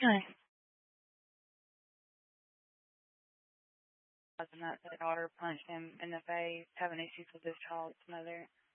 Okay. And that the daughter punched him in the face, having issues with his child's mother.